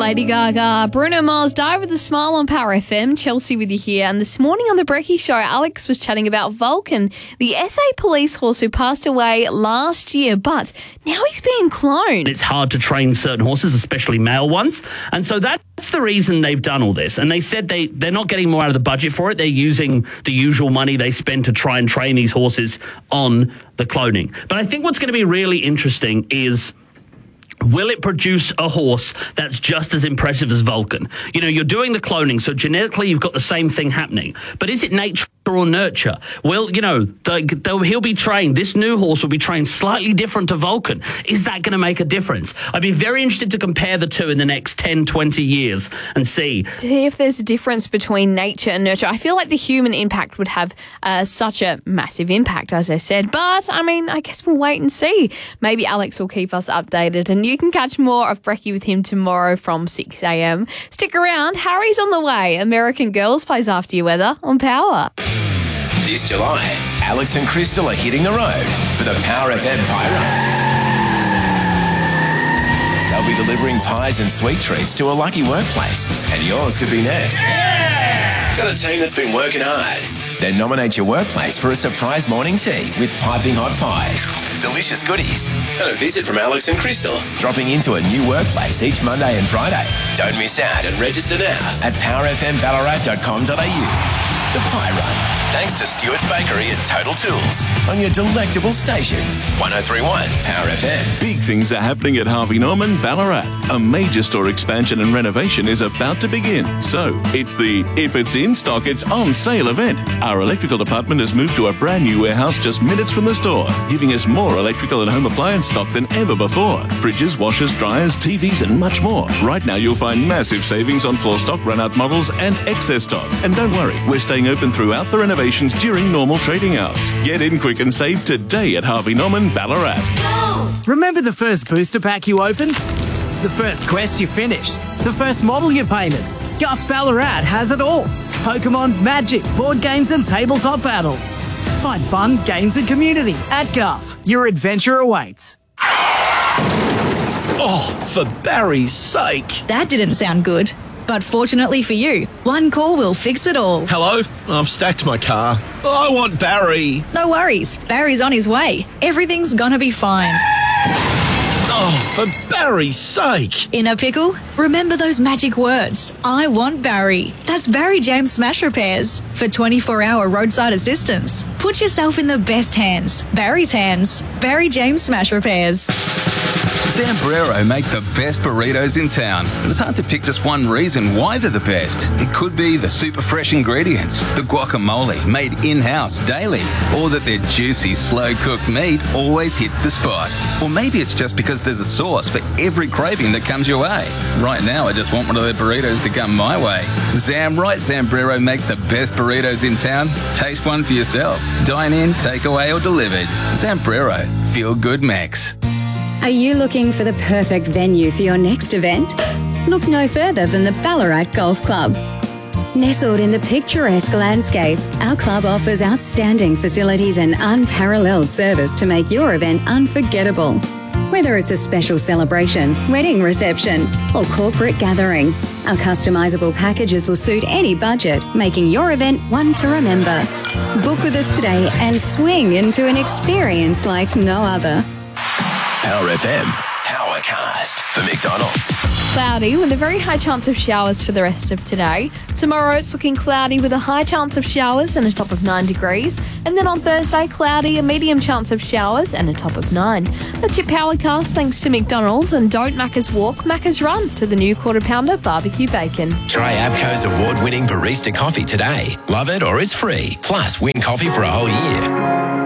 Lady Gaga. Bruno Mars died with a smile on Power FM. Chelsea with you here. And this morning on The Brekkie Show, Alex was chatting about Vulcan, the SA police horse who passed away last year, but now he's being cloned. It's hard to train certain horses, especially male ones. And so that's the reason they've done all this. And they said they're not getting more out of the budget for it. They're using the usual money they spend to try and train these horses on the cloning. But I think what's going to be really interesting is, will it produce a horse that's just as impressive as Vulcan? You know, you're doing the cloning, so genetically you've got the same thing happening. But is it nature or nurture? Well, you know, he'll be trained. This new horse will be trained slightly different to Vulcan. Is that going to make a difference? I'd be very interested to compare the two in the next 10, 20 years and see. To see if there's a difference between nature and nurture. I feel like the human impact would have such a massive impact, as I said. But, I mean, I guess we'll wait and see. Maybe Alex will keep us updated, and you can catch more of Brekkie with him tomorrow from 6 a.m. Stick around. Harry's on the way. American Girls plays After Your Weather on Power. This July, Alex and Crystal are hitting the road for the Power FM Pie Run. They'll be delivering pies and sweet treats to a lucky workplace, and yours could be next. Yeah! Got a team that's been working hard. Then nominate your workplace for a surprise morning tea with piping hot pies, delicious goodies, and a visit from Alex and Crystal, dropping into a new workplace each Monday and Friday. Don't miss out and register now at powerfmballarat.com.au. The Pie Run, thanks to Stewart's Bakery and Total Tools on your delectable station, 103.1 Power FM. Big things are happening at Harvey Norman, Ballarat. A major store expansion and renovation is about to begin. So, it's the If It's In Stock, It's On Sale event. Our electrical department has moved to a brand new warehouse just minutes from the store, giving us more electrical and home appliance stock than ever before. Fridges, washers, dryers, TVs and much more. Right now you'll find massive savings on floor stock, run-out models and excess stock. And don't worry, we're staying open throughout the renovations during normal trading hours. Get in quick and save today at Harvey Norman, Ballarat. Go! Remember the first booster pack you opened? The first quest you finished? The first model you painted? Guff Ballarat has it all. Pokemon, Magic, board games and tabletop battles. Find fun, games and community at Guff. Your adventure awaits. Oh, for Barry's sake. That didn't sound good. But fortunately for you, one call will fix it all. Hello? I've stacked my car. I want Barry. No worries. Barry's on his way. Everything's gonna be fine. Oh, for Barry's sake. In a pickle? Remember those magic words. I want Barry. That's Barry James Smash Repairs. For 24-hour roadside assistance. Put yourself in the best hands. Barry's hands. Barry James Smash Repairs. Zambrero make the best burritos in town. But it's hard to pick just one reason why they're the best. It could be the super fresh ingredients, the guacamole made in-house daily, or that their juicy, slow-cooked meat always hits the spot. Or maybe it's just because there's a sauce for every craving that comes your way. Right now, I just want one of their burritos to come my way. Zambrero makes the best burritos in town. Taste one for yourself. Dine in, take away or delivered. Zambrero. Feel good Max. Are you looking for the perfect venue for your next event? Look no further than the Ballarat Golf Club. Nestled in the picturesque landscape, our club offers outstanding facilities and unparalleled service to make your event unforgettable. Whether it's a special celebration, wedding reception, or corporate gathering, our customisable packages will suit any budget, making your event one to remember. Book with us today and swing into an experience like no other. Power FM, Powercast for McDonald's. Cloudy with a very high chance of showers for the rest of today. Tomorrow it's looking cloudy with a high chance of showers and a top of 9 degrees. And then on Thursday, cloudy, a medium chance of showers and a top of 9. That's your Powercast thanks to McDonald's, and don't Macca's walk, Macca's run to the new Quarter Pounder barbecue bacon. Try Abco's award-winning barista coffee today. Love it or it's free. Plus, win coffee for a whole year.